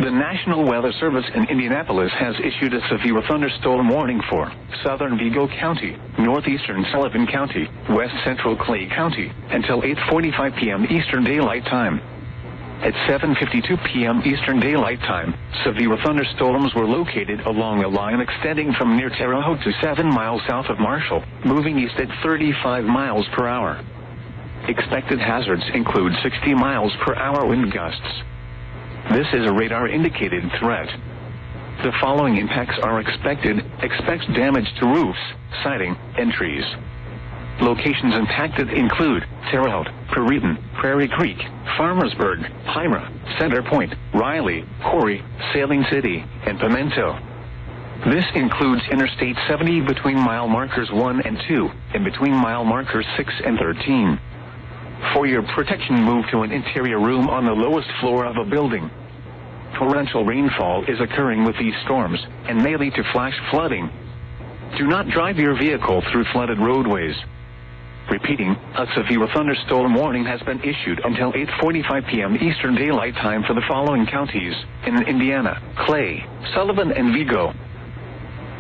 The National Weather Service in Indianapolis has issued a severe thunderstorm warning for southern Vigo County, northeastern Sullivan County, west central Clay County, until 8:45 p.m. Eastern Daylight Time. At 7:52 p.m. Eastern Daylight Time, severe thunderstorms were located along a line extending from near Terre Haute to 7 miles south of Marshall, moving east at 35 miles per hour. Expected hazards include 60 miles per hour wind gusts. This is a radar-indicated threat. The following impacts are expected. Expect damage to roofs, siding, and trees. Locations impacted include Terre Haute, Perryton, Prairie Creek, Farmersburg, Pyra, Center Point, Riley, Corry, Sailing City, and Pimento. This includes Interstate 70 between mile markers 1 and 2, and between mile markers 6 and 13. For your protection, move to an interior room on the lowest floor of a building. Torrential rainfall is occurring with these storms, and may lead to flash flooding. Do not drive your vehicle through flooded roadways. Repeating, a severe thunderstorm warning has been issued until 8:45 p.m. Eastern Daylight Time for the following counties in Indiana: Clay, Sullivan, and Vigo.